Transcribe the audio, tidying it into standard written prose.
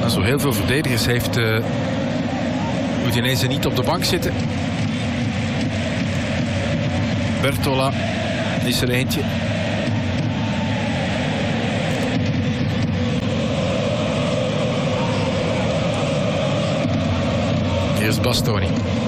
zo heel veel verdedigers heeft, Udinese niet op de bank zitten. Bertola is er eentje. Hier is Bastoni.